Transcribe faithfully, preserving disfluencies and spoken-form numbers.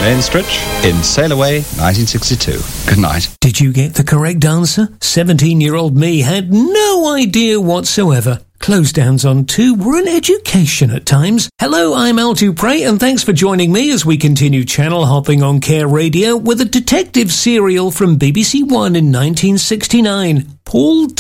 Bainstridge in Sail Away, nineteen sixty-two. Good night. Did you get the correct answer? seventeen-year-old me had no idea whatsoever. Close downs on two were an education at times. Hello, I'm Al Dupre, and thanks for joining me as we continue channel hopping on Care Radio with a detective serial from B B C One in nineteen sixty-nine, Paul